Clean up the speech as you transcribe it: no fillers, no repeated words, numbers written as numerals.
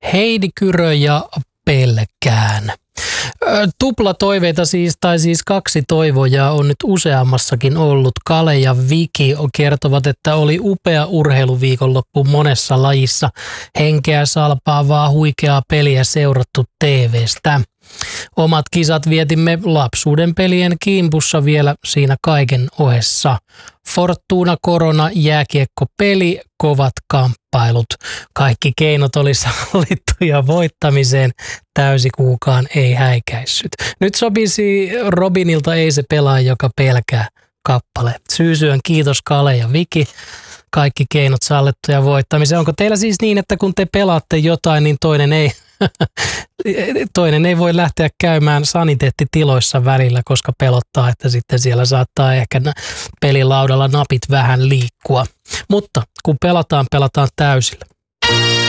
Heidi Kyrö ja Pelkään. Tuplatoiveita siis kaksi toivojaa on nyt useammassakin ollut. Kale ja Viki kertovat, että oli upea urheiluviikonloppu monessa lajissa. Henkeä salpaavaa huikeaa peliä seurattu TV:stä. Omat kisat vietimme lapsuuden pelien kimpussa vielä siinä kaiken ohessa. Fortuna, korona, jääkiekko, peli, kovat kamppailut. Kaikki keinot oli sallittu ja voittamiseen täysikuukaan ei häikäissyt. Nyt sopisi Robinilta Ei se pelaa, joka pelkää kappale. Syysyön kiitos Kale ja Viki. Kaikki keinot sallittu ja voittamiseen. Onko teillä siis niin, että kun te pelaatte jotain, niin toinen ei voi lähteä käymään saniteettitiloissa välillä, koska pelottaa, että sitten siellä saattaa ehkä pelilaudalla napit vähän liikkua. Mutta kun pelataan täysillä.